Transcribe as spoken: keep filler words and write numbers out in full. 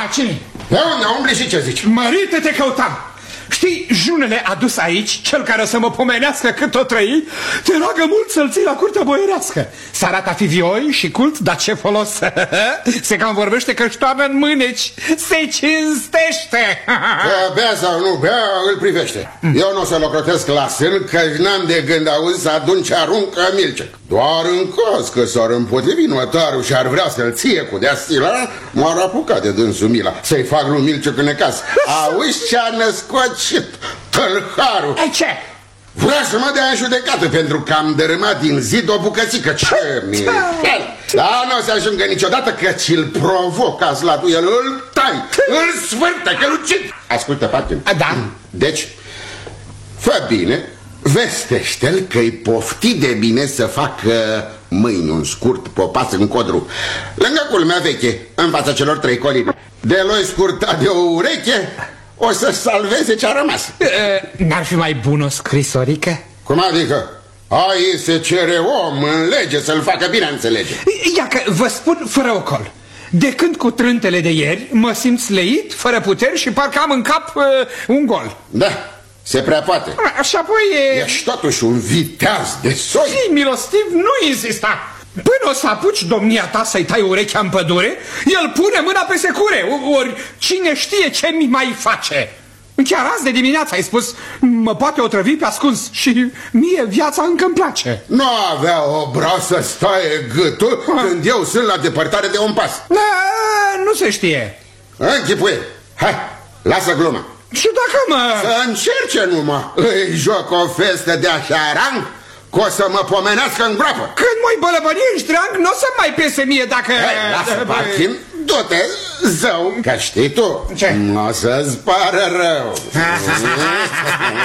cine? Pe unde umbli și ce zici? Mărite, te căutam. Știi, junele adus aici, cel care o să mă pomenească cât o trăi, te roagă mult să-l ții la curtea boierească. Să arată a fi vioi și cult, dar ce folos? Se cam vorbește că își toarnă în mâneci, se cinstește. Că bea sau nu bea, îl privește. Eu nu o să-l ocrotesc la sân, că n-am de gând auzi să adun ce aruncă Milcec. Doar în caz că s-ar împotrivi notarul și ar vrea să-l ție cu de-a stila, m-ar apuca de dânsul mila, să-i fac lui Milcec în necas. Auzi ce-a născocit tălharul? Ei, ce? Vrea să mă dea în judecată pentru că am dărâmat din zid o bucățică. Ce mi-e? Dar nu o să ajungă niciodată că ți-l provoc azlatul. El îl tai, îl sfârte, că îl ucid. Ascultă, Patin. Da. Deci, fă bine, vestește-l că-i pofti de bine să facă mâini un scurt popas în codru lângă culmea veche, în fața celor trei colini. De l-oi scurta de o ureche, o să salveze ce-a rămas. N-ar fi mai bun o scrisorică? Cum adică? Aici se cere om în lege să-l facă bine înțelege. Ia că vă spun fără ocol. De când cu trântele de ieri mă simt sleit, fără puteri și parcă am în cap uh, un gol. Da, se prea poate. Și apoi e... Ești totuși un viteaz de soi. Fii milostiv, nu insista. Până o să apuci domnia ta să-i tai urechea în pădure, el pune mâna pe secure. Ori cine știe ce mi mai face. Chiar azi de dimineață ai spus, mă poate otrăvi pe ascuns și mie viața încă îmi place. Nu avea obraz să staie gâtul ha. Când eu sunt la depărtare de un pas. Da, nu se știe. Închipuie, hai, lasă gluma. Și dacă mă... Să încerce numai, îi joc o festă de așa rang, că o să mă pomenească în groapă. Când mă-i bălăbăni în ștreang, nu o să mai pese mie dacă... Hai, lasă, Parchin, du-te, zău, că știi tu, ce? O să-ți pară rău.